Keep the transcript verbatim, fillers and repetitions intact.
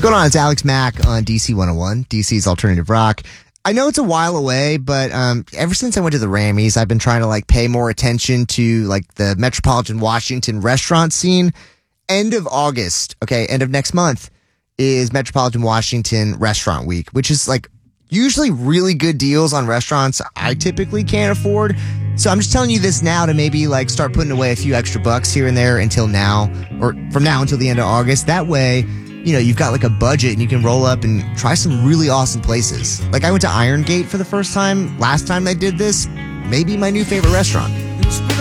going on? It's Alex Mack on D C one oh one, D C's Alternative Rock. I know it's a while away, but um, ever since I went to the Rammies, I've been trying to like pay more attention to like the Metropolitan Washington restaurant scene. End of August, okay, end of next month is Metropolitan Washington Restaurant Week, which is like usually really good deals on restaurants I typically can't afford. So I'm just telling you this now to maybe like start putting away a few extra bucks here and there until now, or from now until the end of August. That way, you know, you've got like a budget and you can roll up and try some really awesome places. Like I went to Iron Gate for the first time last time they did this. Maybe my new favorite restaurant.